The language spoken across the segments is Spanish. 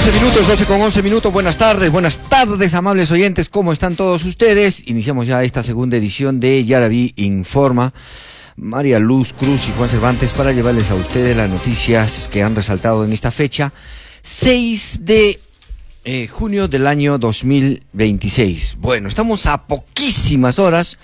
12 minutos, buenas tardes, amables oyentes, ¿cómo están todos ustedes? Iniciamos ya esta segunda edición de Yaraví Informa. María Luz Cruz y Juan Cervantes para llevarles a ustedes las noticias que han resaltado en esta fecha, 6 de junio del año 2026. Bueno, estamos a poquísimas horas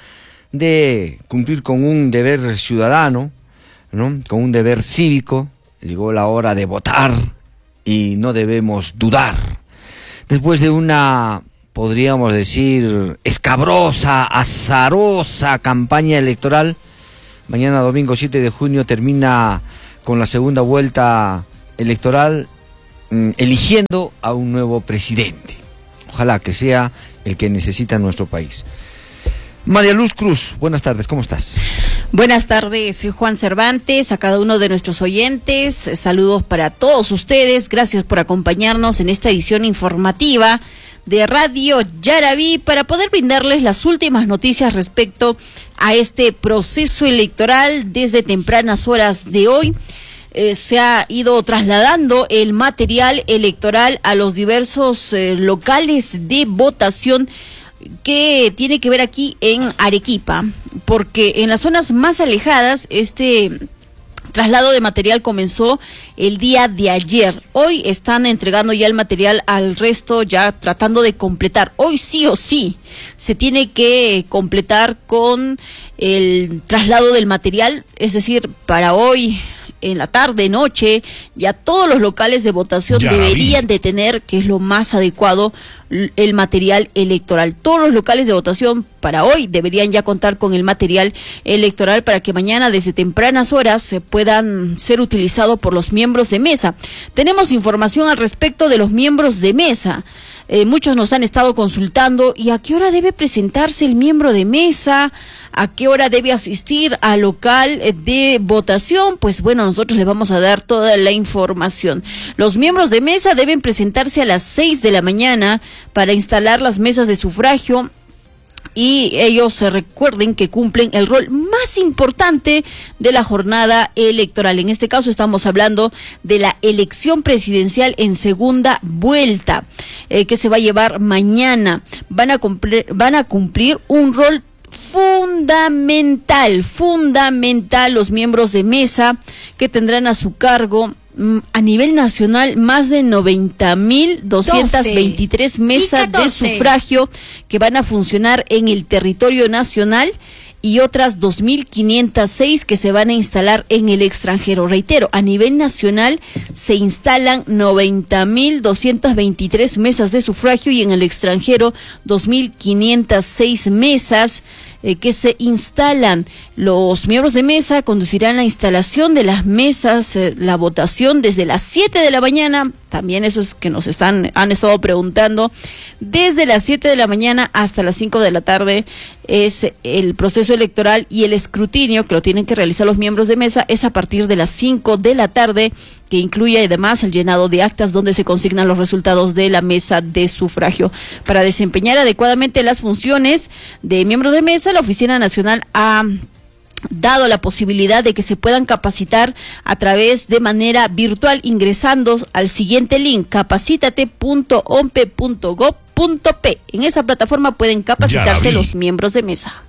de cumplir con un deber ciudadano, ¿no? Con un deber cívico. Llegó la hora de votar y no debemos dudar. Después de una, podríamos decir, escabrosa, azarosa campaña electoral, mañana domingo 7 de junio termina con la segunda vuelta electoral, eligiendo a un nuevo presidente. Ojalá que sea el que necesita nuestro país. María Luz Cruz, buenas tardes, ¿cómo estás? Buenas tardes, Juan Cervantes, a cada uno de nuestros oyentes, saludos para todos ustedes, gracias por acompañarnos en esta edición informativa de Radio Yaraví para poder brindarles las últimas noticias respecto a este proceso electoral. Desde tempranas horas de hoy se ha ido trasladando el material electoral a los diversos locales de votación que tiene que ver aquí en Arequipa, porque en las zonas más alejadas este traslado de material comenzó el día de ayer. Hoy están entregando ya el material al resto, ya tratando de completar. Hoy sí o sí se tiene que completar con el traslado del material, es decir, para hoy en la tarde, noche, ya todos los locales de votación deberían de tener, que es lo más adecuado, el material electoral. Todos los locales de votación para hoy deberían ya contar con el material electoral para que mañana desde tempranas horas se puedan ser utilizados por los miembros de mesa. Tenemos información al respecto de los miembros de mesa. Muchos nos han estado consultando y a qué hora debe presentarse el miembro de mesa, a qué hora debe asistir al local de votación. Pues bueno, nosotros les vamos a dar toda la información. Los miembros de mesa deben presentarse a las 6 de la mañana para instalar las mesas de sufragio. Y ellos se recuerden que cumplen el rol más importante de la jornada electoral. En este caso estamos hablando de la elección presidencial en segunda vuelta, que se va a llevar mañana. Van a cumplir un rol fundamental los miembros de mesa que tendrán a su cargo a nivel nacional más de 90.223 mesas de sufragio que van a funcionar en el territorio nacional y otras 2.506 que se van a instalar en el extranjero. Reitero, a nivel nacional se instalan 90.223 mesas de sufragio y en el extranjero 2.506 mesas que se instalan. Los miembros de mesa conducirán la instalación de las mesas, la votación desde las 7 de la mañana, también eso es que nos han estado preguntando, desde las 7 de la mañana hasta las 5 de la tarde es el proceso electoral y el escrutinio que lo tienen que realizar los miembros de mesa es a partir de las 5 de la tarde, que incluye además el llenado de actas donde se consignan los resultados de la mesa de sufragio. Para desempeñar adecuadamente las funciones de miembro de mesa, la Oficina Nacional ha dado la posibilidad de que se puedan capacitar a través de manera virtual ingresando al siguiente link, capacitate.ompe.gov.p. En esa plataforma pueden capacitarse los miembros de mesa.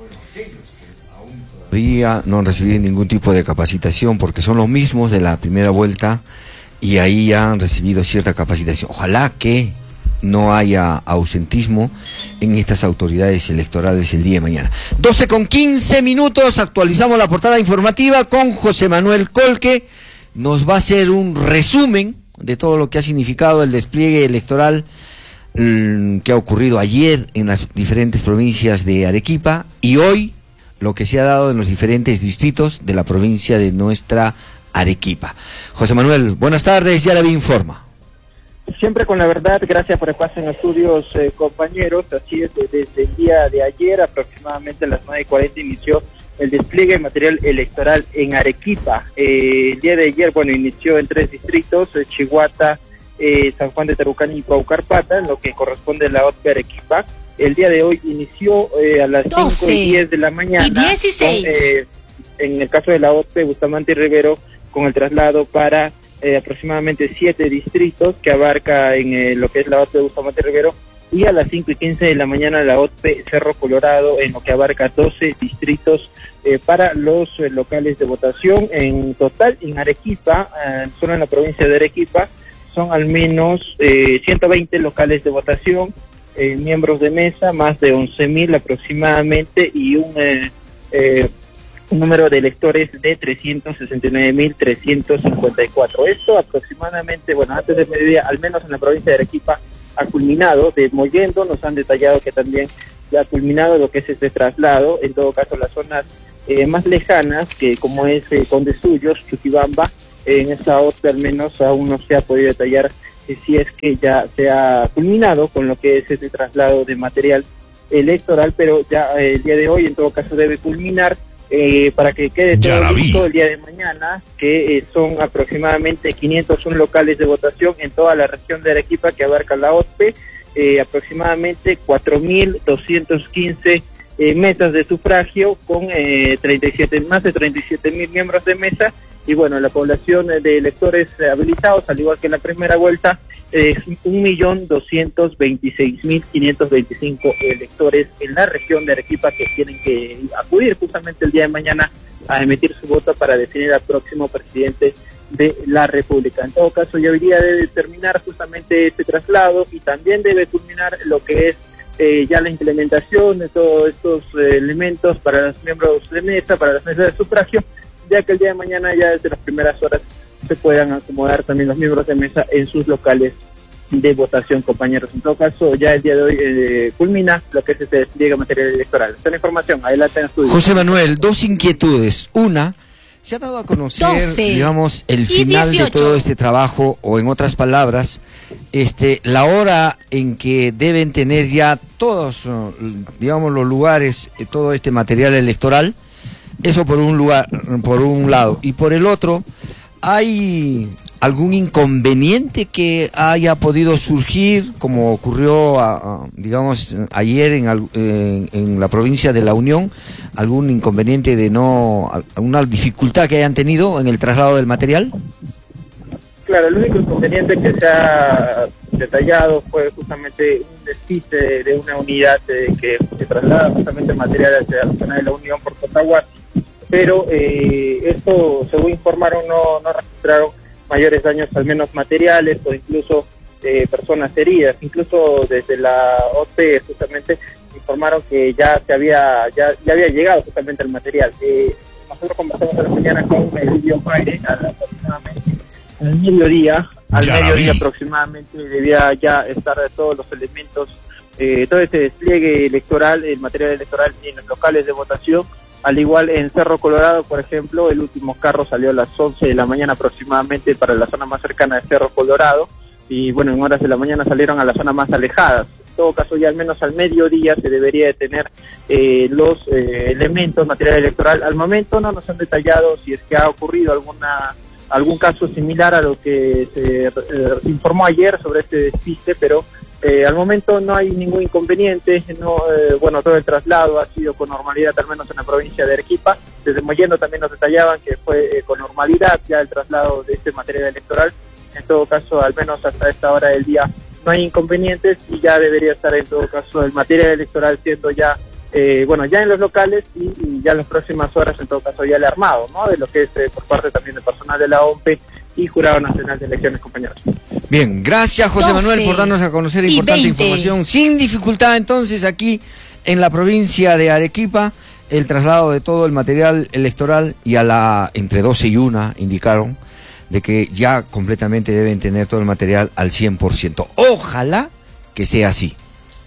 Todavía no han recibido ningún tipo de capacitación porque son los mismos de la primera vuelta y ahí ya han recibido cierta capacitación. Ojalá que no haya ausentismo en estas autoridades electorales el día de mañana. 12:15, actualizamos la portada informativa con José Manuel Colque. Nos va a hacer un resumen de todo lo que ha significado el despliegue electoral que ha ocurrido ayer en las diferentes provincias de Arequipa y hoy lo que se ha dado en los diferentes distritos de la provincia de nuestra Arequipa. José Manuel, buenas tardes, Yaraví Informa. Siempre con la verdad, gracias por el paso en estudios, compañeros. Así es, desde el día de ayer, aproximadamente a las 9:40, inició el despliegue de material electoral en Arequipa. El día de ayer, inició en 3 distritos, Chihuahua, San Juan de Tarucán y Paucarpata, en lo que corresponde a la OTPE Arequipa. El día de hoy inició a las 5:10 de la mañana. Y 16. En el caso de la OTPE Bustamante y Rivero, con el traslado para aproximadamente 7 distritos que abarca en lo que es la OTP de Bustamante Rivero, y a las 5:15 de la mañana la OTP Cerro Colorado, en lo que abarca 12 distritos para los locales de votación. En total, en Arequipa, solo en la provincia de Arequipa, son al menos 120 locales de votación, miembros de mesa, más de 11.000 aproximadamente, y un número de electores de 369.354. Esto aproximadamente, antes de mediodía, al menos en la provincia de Arequipa, ha culminado. De Mollendo nos han detallado que también ya ha culminado lo que es este traslado. En todo caso, las zonas más lejanas, que como es Condesuyos, Chuquibamba, en esta OTP al menos aún no se ha podido detallar si es que ya se ha culminado con lo que es este traslado de material electoral, pero ya el día de hoy en todo caso debe culminar para que quede todo listo el día de mañana, que son aproximadamente 501 locales de votación en toda la región de Arequipa que abarca la OTP, aproximadamente 4.215 mesas de sufragio con más de 37.000 miembros de mesa. Y la población de electores habilitados, al igual que en la primera vuelta, es 1.226.525 electores en la región de Arequipa que tienen que acudir justamente el día de mañana a emitir su voto para definir al próximo presidente de la República. En todo caso, ya hoy día debe terminar justamente este traslado, y también debe culminar lo que es ya la implementación de todos estos elementos para los miembros de mesa, para las mesas de sufragio, ya que el día de mañana, ya desde las primeras horas, se puedan acomodar también los miembros de mesa en sus locales de votación, compañeros. En todo caso, ya el día de hoy culmina lo que es este despliegue material electoral. Esta es la información, adelante en estudio. José Manuel, dos inquietudes. Una, se ha dado a conocer, 12, digamos, el final 18 de todo este trabajo, o en otras palabras, la hora en que deben tener ya todos, digamos, los lugares, todo este material electoral. Eso por un lado, y por el otro, ¿hay algún inconveniente que haya podido surgir, como ocurrió, digamos, ayer en la provincia de La Unión? ¿Algún inconveniente alguna dificultad que hayan tenido en el traslado del material? Claro, el único inconveniente que se ha detallado fue justamente un despiste de una unidad que se traslada justamente material hacia la zona de La Unión por Cotahuasi. Pero esto, según informaron, no registraron mayores daños, al menos materiales, o incluso personas heridas. Incluso desde la OTP justamente informaron que ya había llegado justamente el material. Nosotros conversamos a la mañana con el Biopaire aproximadamente al mediodía aproximadamente, debía ya estar todos los elementos, todo este despliegue electoral, el material electoral en los locales de votación. Al igual en Cerro Colorado, por ejemplo, el último carro salió a las 11 de la mañana aproximadamente para la zona más cercana de Cerro Colorado, y en horas de la mañana salieron a las zonas más alejadas. En todo caso, ya al menos al mediodía se debería de tener los elementos, material electoral. Al momento no nos han detallado si es que ha ocurrido algún caso similar a lo que se informó ayer sobre este despiste, pero al momento no hay ningún inconveniente. Todo el traslado ha sido con normalidad, al menos en la provincia de Arequipa. Desde Mollendo también nos detallaban que fue con normalidad ya el traslado de este material electoral. En todo caso, al menos hasta esta hora del día no hay inconvenientes, y ya debería estar en todo caso el material electoral siendo ya ya en los locales, y ya en las próximas horas en todo caso ya el armado, ¿no?, de lo que es por parte también del personal de la OMPE y Jurado Nacional de Elecciones, compañeros. Bien, gracias José Manuel por darnos a conocer importante información. Sin dificultad entonces aquí en la provincia de Arequipa, el traslado de todo el material electoral, y entre 12 y 1 indicaron de que ya completamente deben tener todo el material al 100%. Ojalá que sea así.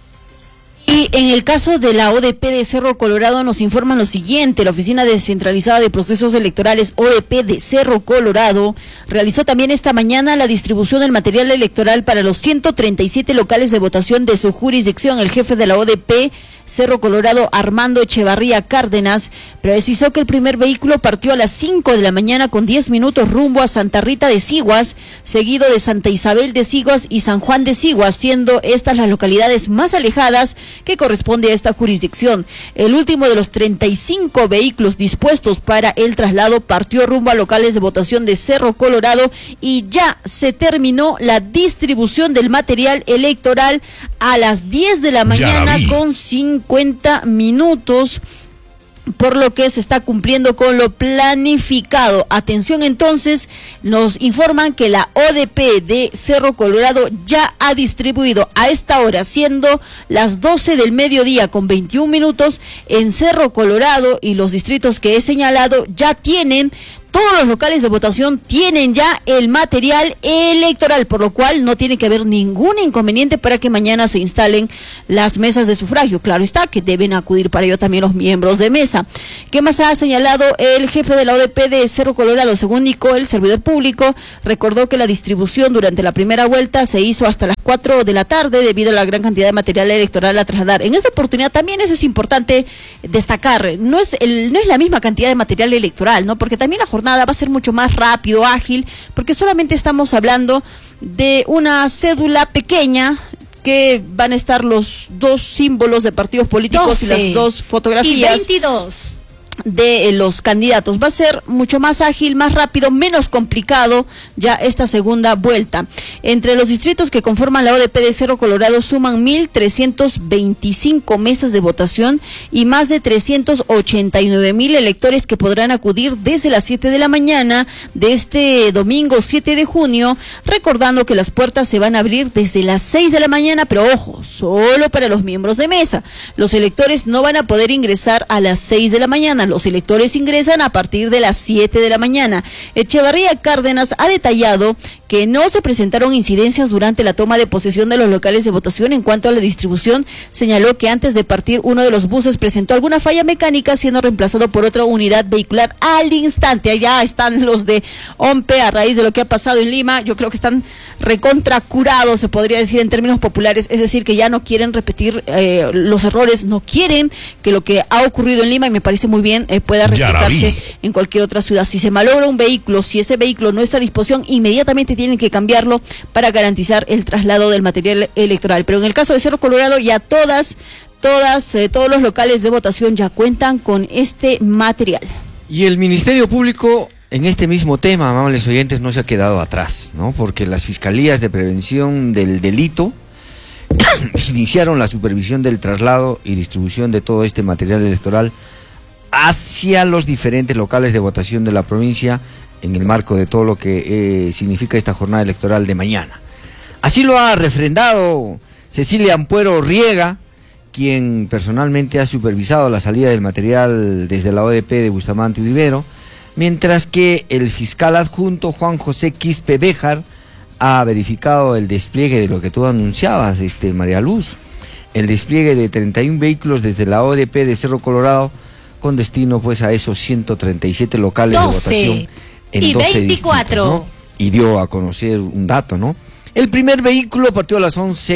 Y en el caso de la ODP de Cerro Colorado nos informan lo siguiente: la Oficina Descentralizada de Procesos Electorales, ODP de Cerro Colorado, realizó también esta mañana la distribución del material electoral para los 137 locales de votación de su jurisdicción. El jefe de la ODP Cerro Colorado Armando Echevarría Cárdenas, precisó que el primer vehículo partió a las 5 de la mañana con 10 minutos rumbo a Santa Rita de Siguas, seguido de Santa Isabel de Siguas y San Juan de Siguas, siendo estas las localidades más alejadas que corresponde a esta jurisdicción. El último de los 35 vehículos dispuestos para el traslado partió rumbo a locales de votación de Cerro Colorado y ya se terminó la distribución del material electoral a las 10 de la mañana con 50 minutos, por lo que se está cumpliendo con lo planificado. Atención entonces, nos informan que la ODP de Cerro Colorado ya ha distribuido a esta hora, siendo las 12 del mediodía con 21 minutos, en Cerro Colorado y los distritos que he señalado ya tienen. Todos los locales de votación tienen ya el material electoral, por lo cual no tiene que haber ningún inconveniente para que mañana se instalen las mesas de sufragio. Claro está que deben acudir para ello también los miembros de mesa. ¿Qué más ha señalado el jefe de la ODP de Cerro Colorado? Según indicó el servidor público, recordó que la distribución durante la primera vuelta se hizo hasta las 4 de la tarde debido a la gran cantidad de material electoral a trasladar. En esta oportunidad también eso es importante destacar, no es la misma cantidad de material electoral, ¿no? Porque también la jornada va a ser mucho más rápido, ágil, porque solamente estamos hablando de una cédula pequeña que van a estar los dos símbolos de partidos políticos y las dos fotografías. Y 22 de los candidatos. Va a ser mucho más ágil, más rápido, menos complicado ya esta segunda vuelta. Entre los distritos que conforman la ODP de Cerro Colorado suman 1.325 mesas de votación y más de 389,000 electores que podrán acudir desde las 7 de la mañana de este domingo 7 de junio, recordando que las puertas se van a abrir desde las 6 de la mañana, pero ojo, solo para los miembros de mesa. Los electores no van a poder ingresar a las 6 de la mañana. Los electores ingresan a partir de las 7 de la mañana. Echevarría Cárdenas ha detallado que no se presentaron incidencias durante la toma de posesión de los locales de votación. En cuanto a la distribución, señaló que antes de partir uno de los buses presentó alguna falla mecánica, siendo reemplazado por otra unidad vehicular al instante. Allá están los de OMPE a raíz de lo que ha pasado en Lima. Yo creo que están recontracurados, se podría decir en términos populares, es decir, que ya no quieren repetir los errores, no quieren que lo que ha ocurrido en Lima, y me parece muy bien, pueda replicarse en cualquier otra ciudad. Si se malogra un vehículo, si ese vehículo no está a disposición, inmediatamente tienen que cambiarlo para garantizar el traslado del material electoral. Pero en el caso de Cerro Colorado, ya todos los locales de votación ya cuentan con este material. Y el Ministerio Público, en este mismo tema, amables oyentes, no se ha quedado atrás, ¿no? Porque las fiscalías de prevención del delito iniciaron la supervisión del traslado y distribución de todo este material electoral hacia los diferentes locales de votación de la provincia en el marco de todo lo que significa esta jornada electoral de mañana. Así lo ha refrendado Cecilia Ampuero Riega, quien personalmente ha supervisado la salida del material desde la ODP de Bustamante y Rivero, mientras que el fiscal adjunto Juan José Quispe Béjar ha verificado el despliegue de lo que tú anunciabas, María Luz, el despliegue de 31 vehículos desde la ODP de Cerro Colorado con destino pues a esos 137 locales de votación en 12 24 distritos, ¿no? Y dio a conocer un dato, ¿no? El primer vehículo partió a las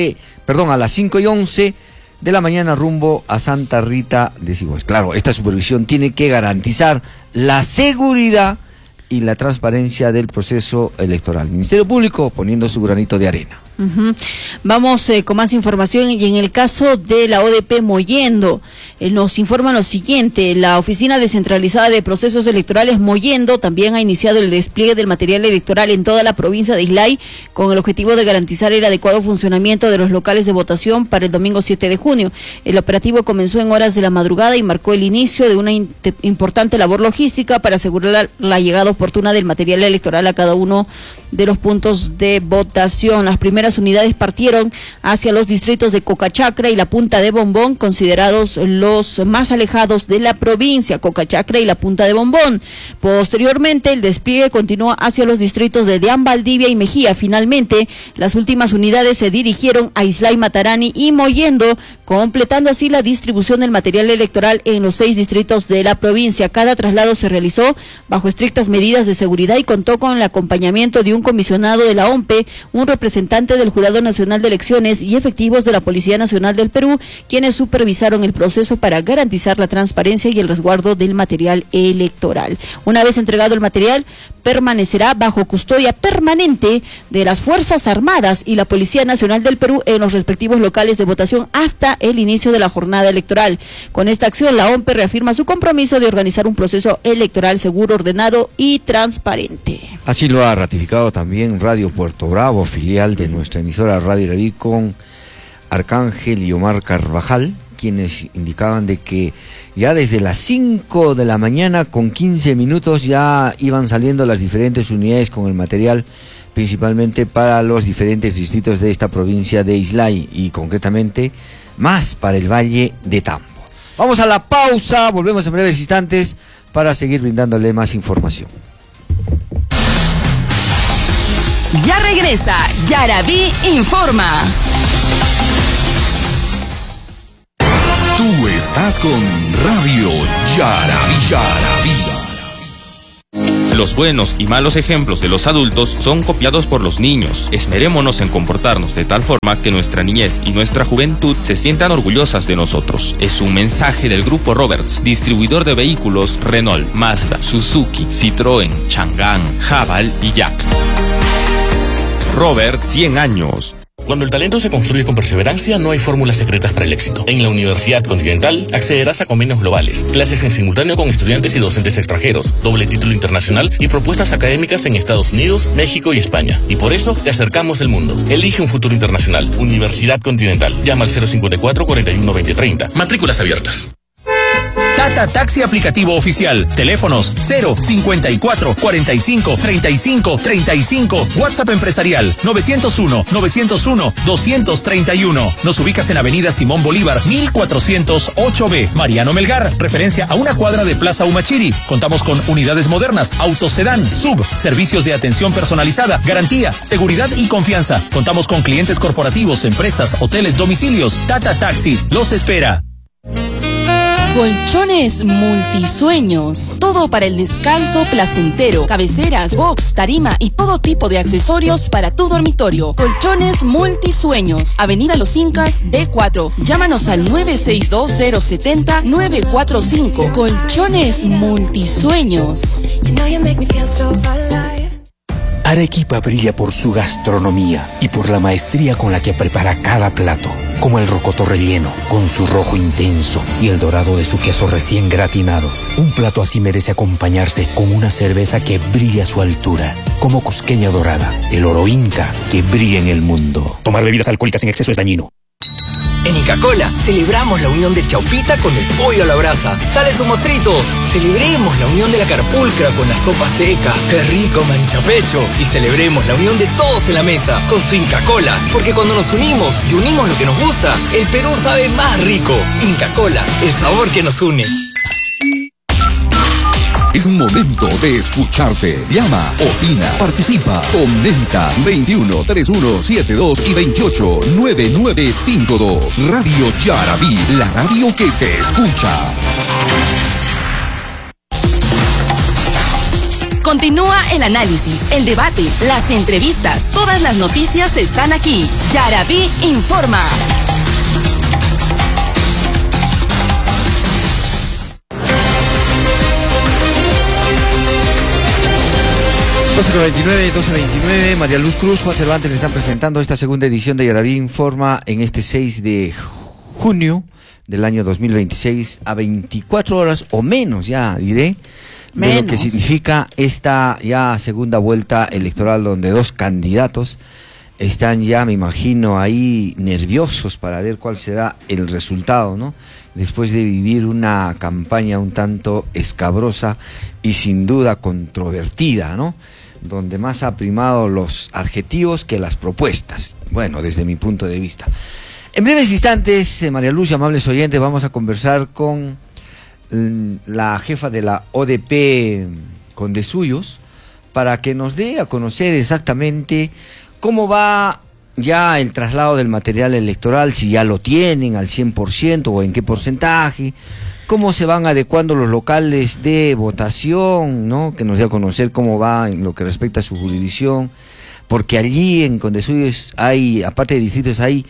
5:11 de la mañana rumbo a Santa Rita de Siguas. Claro, esta supervisión tiene que garantizar la seguridad y la transparencia del proceso electoral. Ministerio Público poniendo su granito de arena. Vamos con más información, y en el caso de la ODP Mollendo, nos informan lo siguiente: la Oficina Descentralizada de Procesos Electorales Mollendo también ha iniciado el despliegue del material electoral en toda la provincia de Islay con el objetivo de garantizar el adecuado funcionamiento de los locales de votación para el domingo 7 de junio. El operativo comenzó en horas de la madrugada y marcó el inicio de una importante labor logística para asegurar la llegada oportuna del material electoral a cada uno de los puntos de votación. Las primeras unidades partieron hacia los distritos de Cocachacra y la Punta de Bombón, considerados los más alejados de la provincia, Cocachacra y la Punta de Bombón. Posteriormente, el despliegue continuó hacia los distritos de Deán, Valdivia y Mejía. Finalmente, las últimas unidades se dirigieron a Islay, Matarani y Mollendo, completando así la distribución del material electoral en los 6 distritos de la provincia. Cada traslado se realizó bajo estrictas medidas de seguridad y contó con el acompañamiento de un un comisionado de la OMPE, un representante del Jurado Nacional de Elecciones y efectivos de la Policía Nacional del Perú, quienes supervisaron el proceso para garantizar la transparencia y el resguardo del material electoral. Una vez entregado el material, permanecerá bajo custodia permanente de las Fuerzas Armadas y la Policía Nacional del Perú en los respectivos locales de votación hasta el inicio de la jornada electoral. Con esta acción, la OMPE reafirma su compromiso de organizar un proceso electoral seguro, ordenado y transparente. Así lo ha ratificado también Radio Puerto Bravo, filial de nuestra emisora Radio Jaraví, con Arcángel y Omar Carvajal, quienes indicaban de que ya desde las 5 de la mañana con 15 minutos ya iban saliendo las diferentes unidades con el material, principalmente para los diferentes distritos de esta provincia de Islay y concretamente más para el Valle de Tambo. Vamos a la pausa, volvemos en breves instantes para seguir brindándole más información. Ya regresa Jaraví Informa. Tú estás con Radio Jaraví. Los buenos y malos ejemplos de los adultos son copiados por los niños. Esmerémonos en comportarnos de tal forma que nuestra niñez y nuestra juventud se sientan orgullosas de nosotros. Es un mensaje del Grupo Roberts, distribuidor de vehículos Renault, Mazda, Suzuki, Citroën, Chang'an, Haval y Jack. Robert, 100 años. Cuando el talento se construye con perseverancia, no hay fórmulas secretas para el éxito. En la Universidad Continental accederás a convenios globales, clases en simultáneo con estudiantes y docentes extranjeros, doble título internacional y propuestas académicas en Estados Unidos, México y España. Y por eso te acercamos el mundo. Elige un futuro internacional. Universidad Continental. Llama al 054 41 20 30. Matrículas abiertas. Tata Taxi aplicativo oficial. Teléfonos 054 45 35 35. WhatsApp empresarial 901 231. Nos ubicas en Avenida Simón Bolívar 1408B. Mariano Melgar, referencia a una cuadra de Plaza Humachiri. Contamos con unidades modernas, autos sedán, sub, servicios de atención personalizada, garantía, seguridad y confianza. Contamos con clientes corporativos, empresas, hoteles, domicilios. Tata Taxi los espera. Colchones Multisueños. Todo para el descanso placentero. Cabeceras, box, tarima y todo tipo de accesorios para tu dormitorio. Colchones Multisueños. Avenida Los Incas, D4. Llámanos al 962-070-945. Colchones Multisueños. Arequipa brilla por su gastronomía y por la maestría con la que prepara cada plato, como el rocoto relleno, con su rojo intenso y el dorado de su queso recién gratinado. Un plato así merece acompañarse con una cerveza que brilla a su altura, como Cusqueña Dorada, el oro inca que brilla en el mundo. Tomar bebidas alcohólicas en exceso es dañino. En Inca Kola celebramos la unión de Chaufita con el pollo a la brasa. ¡Sale su mostrito! Celebremos la unión de la carpulcra con la sopa seca. ¡Qué rico manchapecho! Y celebremos la unión de todos en la mesa con su Inca Kola. Porque cuando nos unimos y unimos lo que nos gusta, el Perú sabe más rico. Inca Kola, el sabor que nos une. Es momento de escucharte. Llama, opina, participa, comenta. 21 31 72 y 28 9952. Radio Jaraví, la radio que te escucha. Continúa el análisis, el debate, las entrevistas. Todas las noticias están aquí. Jaraví Informa. 12:29, María Luz Cruz, Juan Cervantes le están presentando esta segunda edición de Jaraví Informa en este 6 de junio del año 2026 a 24 horas o menos, ya diré, de lo que significa esta ya segunda vuelta electoral donde dos candidatos están ya, me imagino, ahí nerviosos para ver cuál será el resultado, ¿no? Después de vivir una campaña un tanto escabrosa y sin duda controvertida, ¿no? Donde más ha primado los adjetivos que las propuestas, bueno, desde mi punto de vista. En breves instantes, María Luz y amables oyentes, vamos a conversar con la jefa de la ODP Condesuyos para que nos dé a conocer exactamente cómo va ya el traslado del material electoral, si ya lo tienen al 100% o en qué porcentaje, cómo se van adecuando los locales de votación, ¿no? Que nos dé a conocer cómo va en lo que respecta a su jurisdicción, porque allí en Condesuyos hay, aparte de distritos, hay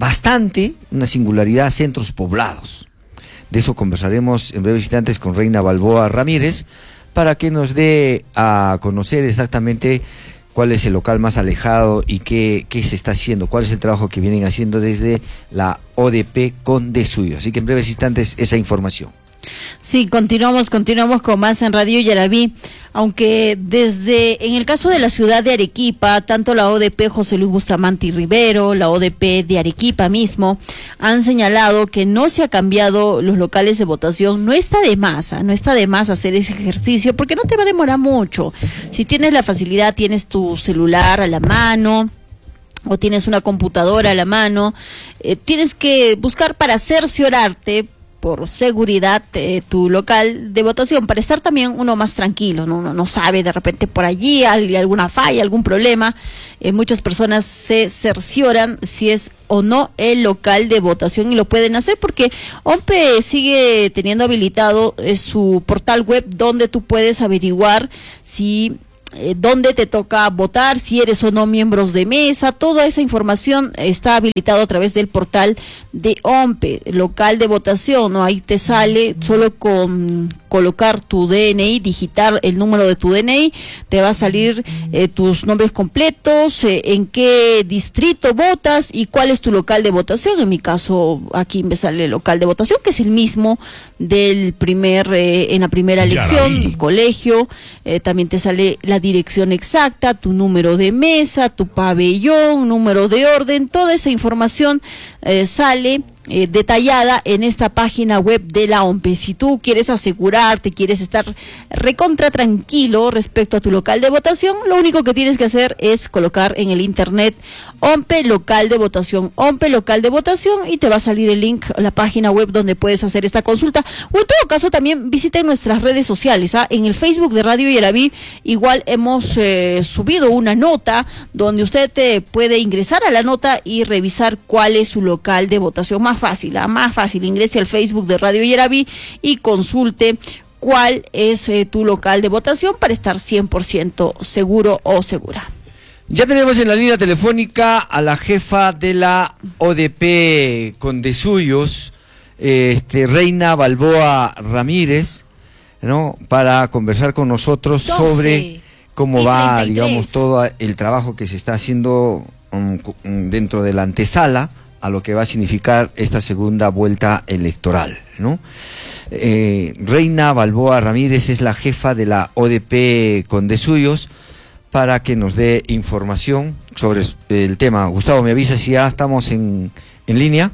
una singularidad, centros poblados. De eso conversaremos en breves instantes con Reina Balboa Ramírez, para que nos dé a conocer exactamente cuál es el local más alejado y qué se está haciendo, cuál es el trabajo que vienen haciendo desde la ODP Condesuyos. Así que en breves instantes esa información. Sí, continuamos con más en Radio Yarabí, aunque en el caso de la ciudad de Arequipa, tanto la ODP José Luis Bustamante y Rivero, la ODP de Arequipa mismo, han señalado que no se ha cambiado los locales de votación. No está de más hacer ese ejercicio, porque no te va a demorar mucho. Si tienes la facilidad, tienes tu celular a la mano, o tienes una computadora a la mano, tienes que buscar para cerciorarte por seguridad tu local de votación, para estar también uno más tranquilo, ¿no? Uno no sabe, de repente por allí hay alguna falla, algún problema. Muchas personas se cercioran si es o no el local de votación, y lo pueden hacer porque OMPE sigue teniendo habilitado su portal web, donde tú puedes averiguar si dónde te toca votar, si eres o no miembros de mesa. Toda esa información está habilitada a través del portal de OMPE, local de votación, ¿no? Ahí te sale, solo con colocar tu DNI, digitar el número de tu DNI, te va a salir tus nombres completos, en qué distrito votas y cuál es tu local de votación. En mi caso, aquí me sale el local de votación, que es el mismo del en la primera elección, colegio. También te sale la dirección exacta, tu número de mesa, tu pabellón, número de orden. Toda esa información sale detallada en esta página web de la OMPE. Si tú quieres asegurarte, quieres estar recontra tranquilo respecto a tu local de votación, lo único que tienes que hacer es colocar en el internet OMPE local de votación, OMPE local de votación, y te va a salir el link a la página web donde puedes hacer esta consulta. O en todo caso también visiten nuestras redes sociales, en el Facebook de Radio Yarabí igual hemos subido una nota donde usted puede ingresar a la nota y revisar cuál es su local de votación. Más fácil, ingrese al Facebook de Radio Yarabí y consulte cuál es tu local de votación para estar 100% seguro o segura. Ya tenemos en la línea telefónica a la jefa de la ODP Condesuyos, Reina Balboa Ramírez, ¿no? Para conversar con nosotros sobre cómo va, digamos, todo el trabajo que se está haciendo dentro de la antesala a lo que va a significar esta segunda vuelta electoral, ¿no? Reina Balboa Ramírez es la jefa de la ODP Condesuyos, para que nos dé información sobre el tema. Gustavo, me avisa si ya estamos en línea,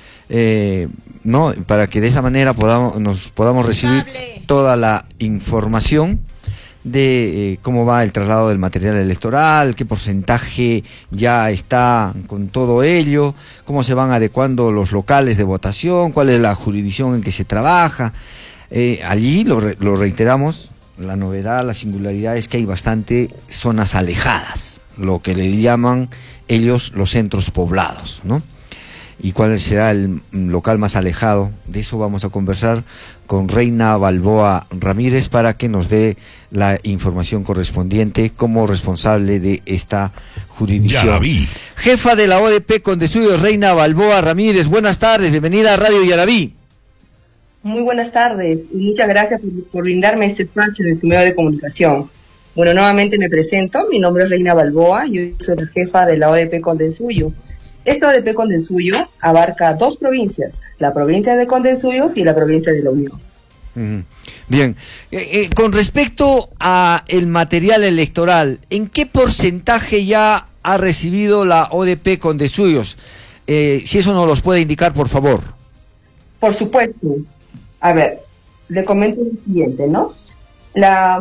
¿no? Para que de esa manera podamos recibir toda la información de cómo va el traslado del material electoral, qué porcentaje ya está con todo ello, cómo se van adecuando los locales de votación, cuál es la jurisdicción en que se trabaja. Allí, lo reiteramos, la novedad, la singularidad es que hay bastante zonas alejadas, lo que le llaman ellos los centros poblados, ¿no? ¿Y cuál será el local más alejado? De eso vamos a conversar con Reina Balboa Ramírez, para que nos dé la información correspondiente como responsable de esta jurisdicción. Yarabí. Jefa de la ODP Condesuyos, Reina Balboa Ramírez, buenas tardes, bienvenida a Radio Yarabí. Muy buenas tardes y muchas gracias por brindarme este espacio en su medio de comunicación. Bueno, nuevamente me presento, mi nombre es Reina Balboa, yo soy la jefa de la ODP Condesuyos. Esta ODP Condesuyos abarca dos provincias, la provincia de Condesuyos y la provincia de La Unión. Bien, con respecto a el material electoral, ¿en qué porcentaje ya ha recibido la ODP Condesuyos? Si eso nos los puede indicar, por favor. Por supuesto. A ver, le comento lo siguiente, ¿no? La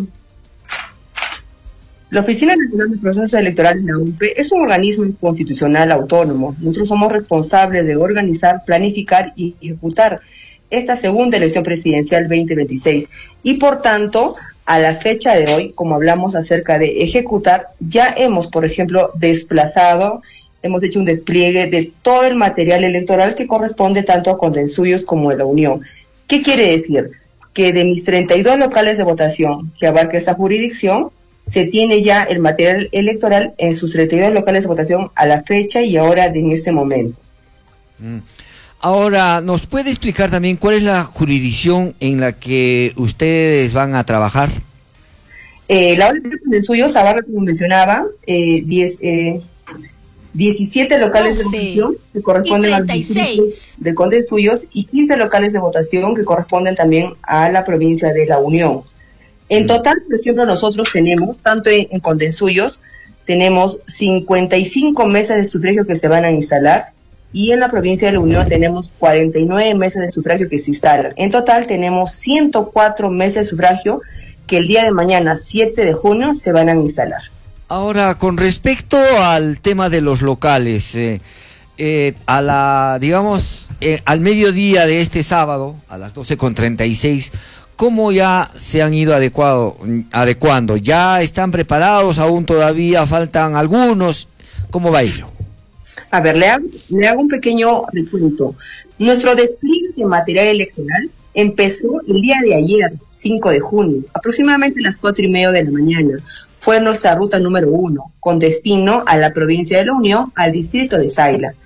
Oficina Nacional de Procesos Electorales, la OMPE, es un organismo constitucional autónomo. Nosotros somos responsables de organizar, planificar y ejecutar esta segunda elección presidencial 2026. Y por tanto, a la fecha de hoy, como hablamos acerca de ejecutar, ya hemos, por ejemplo, hemos hecho un despliegue de todo el material electoral que corresponde tanto a Condesuyos como a La Unión. ¿Qué quiere decir? Que de mis 32 locales de votación que abarca esta jurisdicción, se tiene ya el material electoral en sus 32 locales de votación a la fecha y ahora en este momento. Ahora, ¿nos puede explicar también cuál es la jurisdicción en la que ustedes van a trabajar? La orden de suyos abarca, como mencionaba, 17 locales de votación que corresponden al distrito de Condesuyos y 15 locales de votación que corresponden también a la provincia de La Unión. En total, por ejemplo, nosotros tenemos, tanto en Condesuyos, tenemos 55 mesas de sufragio que se van a instalar, y en la provincia de La Unión tenemos 49 mesas de sufragio que se instalan. En total tenemos 104 mesas de sufragio que el día de mañana, 7 de junio, se van a instalar. Ahora, con respecto al tema de los locales, al mediodía de este sábado, a las 12:36, ¿cómo ya se han ido adecuando? ¿Ya están preparados? ¿Aún todavía faltan algunos? ¿Cómo va ello? A ver, le hago un pequeño recuento. Nuestro despliegue de material electoral empezó el día de ayer, 5 de junio, aproximadamente a las 4:30 de la mañana. Fue nuestra ruta número 1, con destino a la provincia de La Unión, al distrito de Saila.